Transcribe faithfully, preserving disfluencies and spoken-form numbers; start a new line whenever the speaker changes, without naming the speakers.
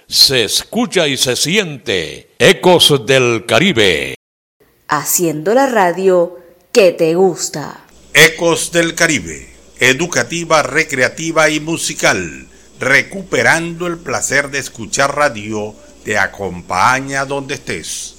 se escucha y se siente. Ecos del Caribe.
Haciendo la radio que te gusta.
Ecos del Caribe, educativa, recreativa y musical. Recuperando el placer de escuchar radio, te acompaña donde estés.